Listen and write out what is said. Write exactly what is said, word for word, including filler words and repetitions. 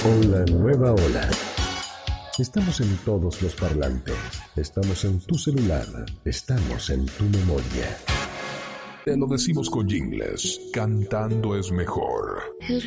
Hola, nueva ola. Estamos en todos los parlantes. Estamos en tu celular. Estamos en tu memoria. Te lo decimos con jingles. Cantando es mejor.